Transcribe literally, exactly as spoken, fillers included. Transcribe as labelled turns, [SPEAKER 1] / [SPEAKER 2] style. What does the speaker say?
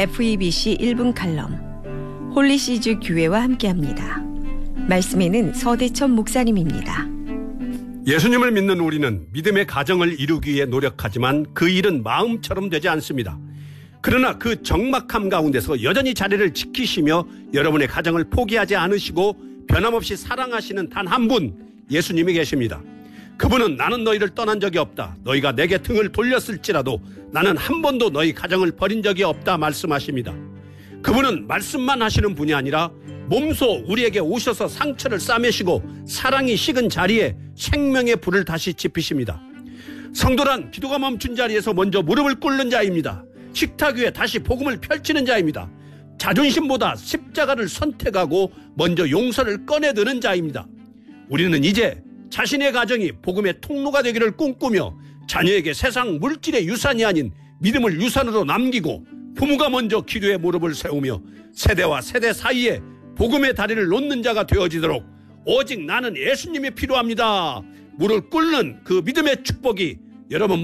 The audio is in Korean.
[SPEAKER 1] 에프이비씨 일 분 칼럼 홀리시즈 교회와 함께합니다. 말씀에는 서대천 목사님입니다.
[SPEAKER 2] 예수님을 믿는 우리는 믿음의 가정을 이루기 위해 노력하지만 그 일은 마음처럼 되지 않습니다. 그러나 그 적막함 가운데서 여전히 자리를 지키시며 여러분의 가정을 포기하지 않으시고 변함없이 사랑하시는 단 한 분, 예수님이 계십니다. 그분은 나는 너희를 떠난 적이 없다. 너희가 내게 등을 돌렸을지라도 나는 한 번도 너희 가정을 버린 적이 없다 말씀하십니다. 그분은 말씀만 하시는 분이 아니라 몸소 우리에게 오셔서 상처를 싸매시고 사랑이 식은 자리에 생명의 불을 다시 지피십니다. 성도란 기도가 멈춘 자리에서 먼저 무릎을 꿇는 자입니다. 식탁 위에 다시 복음을 펼치는 자입니다. 자존심보다 십자가를 선택하고 먼저 용서를 꺼내드는 자입니다. 우리는 이제 자신의 가정이 복음의 통로가 되기를 꿈꾸며 자녀에게 세상 물질의 유산이 아닌 믿음을 유산으로 남기고 부모가 먼저 기도의 무릎을 세우며 세대와 세대 사이에 복음의 다리를 놓는 자가 되어지도록 오직 나는 예수님이 필요합니다. 무릎 꿇는 그 믿음의 축복이 여러분